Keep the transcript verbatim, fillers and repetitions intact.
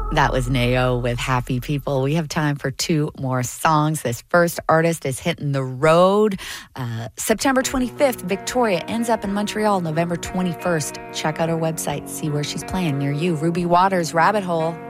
That was Nao with Happy People. We have time for two more songs. This first artist is hitting the road. Uh, September twenty-fifth, Victoria ends up in Montreal. November twenty-first, check out her website, see where she's playing near you. Ruby Waters, Rabbit Hole.